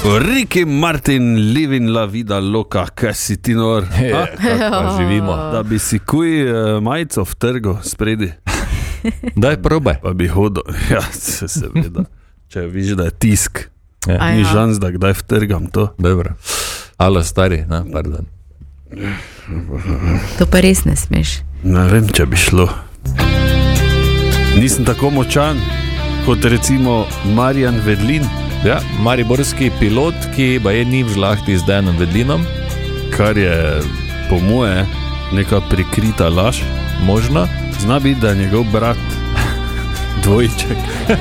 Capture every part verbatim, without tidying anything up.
Ricky Martin, living la vida loca, kaj si ti nor? Ja, kako živimo. Da bi si kuj uh, majico vtrgal spredi. Daj probaj. Pa bi hodil. Ja, se seveda. Če viš, da je tisk. Ja. Ni žans, da kdaj vtrgam to. Dobro. Alo, stari, ne, pardon. To pa res ne smeš. Ne vem, če bi šlo. Nisem tako močan, kot recimo Marjan Vedlin. Ja, mariborski pilot, ki ba je ni v žlahti z Dejanom Vedlinom. Kar je po moje neka prikrita laž. Možno. Zna biti, da je njegov brat dvojček.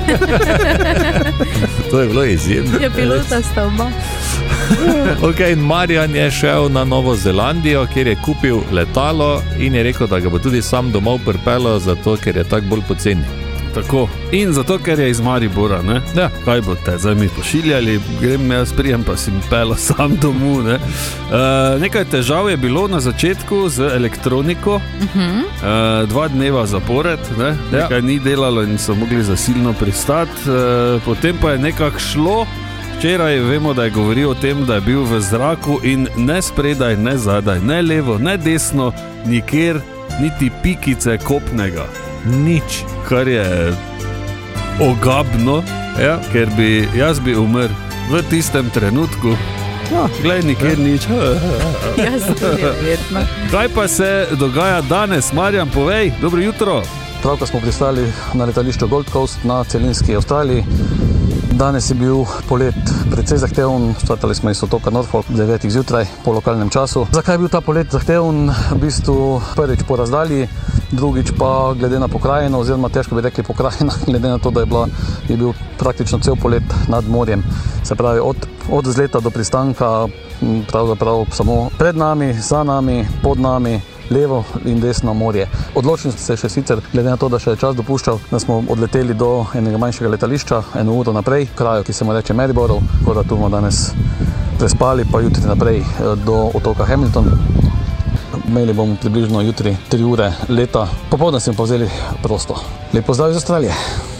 To je bilo izjemno. Je pilota sta oba. Ok, in Marjan je šel na Novo Zelandijo, kjer je kupil letalo in je rekel, da ga bo tudi sam domov pripeljal, zato ker je tak bolj poceni. Tako. In zato, ker je iz Maribora, ne? Ja. Kaj boste zdaj mi pošiljali, grem jaz prijem, pa si mi pelo sam domov, ne? Uh, nekaj težav je bilo na začetku z elektroniko, uh-huh. uh, dva dneva zapored, ne? Nekaj ja. Ni delalo in so mogli zasilno pristati, uh, potem pa je nekako šlo. Včeraj vemo, da je govoril o tem, da je bil v zraku in ne spredaj, ne zadaj, ne levo, ne desno, nikjer, niti pikice kopnega. Nič. Kar je ogabno, ja. Ker bi, jaz bi umrl v tistem trenutku. Ja, glej, nikjer ja. Nič. Jaz tudi, verjetno. Kaj pa se dogaja danes, Marjan, povej, dobro jutro. Pravko smo pristali na letališču Gold Coast na celinski Avstraliji. Danes je bil polet precej zahteven, startali smo iz otoka Norfolk devetih zjutraj po lokalnem času. Zakaj je bil ta polet zahteven? V bistvu prvič po razdalji, drugič pa glede na pokrajino, oziroma težko bi rekli pokrajina, glede na to, da je, bila, je bil praktično cel polet nad morjem. Se pravi, od, od zleta do pristanka, pravzaprav samo pred nami, za nami, pod nami, levo in desno morje. Odločili smo se še sicer, glede na to, da še je čas dopuščal, da smo odleteli do enega manjšega letališča, eno uro naprej, kraju, ki se mu reče Mariborov, tako da tu bomo danes prespali, pa jutri naprej do otoka Hamilton. Imeli bomo približno jutri tri ure leta, popoldne smo pa vzeli prosto. Lep pozdrav iz Avstralije.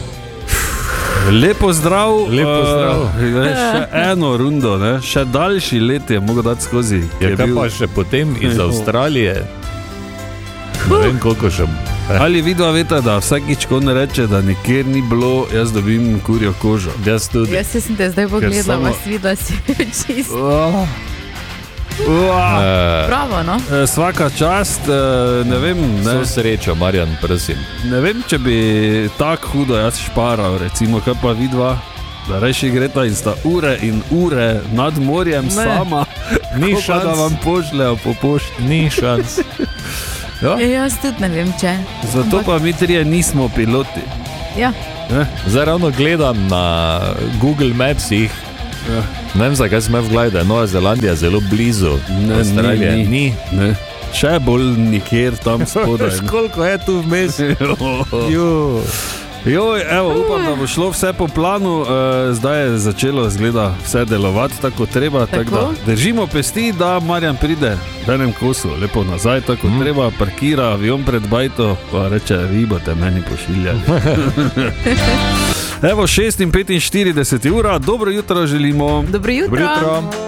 Lepo zdrav, Lepo zdrav. Uh, še eno rundo, ne? Še daljši let je mogel dati skozi. Ja, kaj bil... pa še potem iz Avstralije? Ne vem, koliko še... Eh. Ali vidva veta, da vsakič, ko ne reče, da nikjer ni bilo, jaz dobim kurjo kožo. Jaz tudi. Jaz sem te zdaj pogledala, samo... vas videla si čisto. Oh. Uh. Bravo, no? Svaka čast, ne vem, ne. So srečo, Marjan, prosim. Ne vem, če bi tako hudo jaz šparal, recimo, kaj pa vidva, da reši greta in sta ure in ure nad morjem ne. Sama, ni šans, da vam pošljajo po pošti. Ni šans. Ja? Ja, jaz tudi ne vem, če. Zato pa mi trije nismo piloti. Ja. Eh? Zdaj ravno gledam na Google Mapsih. Ja. Ne vem, zakaj sem v glavi, da je Nova Zelandija zelo blizu. Ne, Avstralije. Ni, ni. Ne. Še bolj nikjer tam spodaj. Koliko je tu vmes? Joj, evo, upam, da bo šlo vse po planu. Uh, zdaj je začelo zgleda vse delovati tako treba. Tako tako da držimo pesti, da Marjan pride v enem kosu lepo nazaj, tako mm. treba, parkira avion pred bajto, pa reče, vi boste meni pošiljali. Evo, šest in petinštirideset ura, dobro jutro želimo. Dobro jutro. Dobro jutro.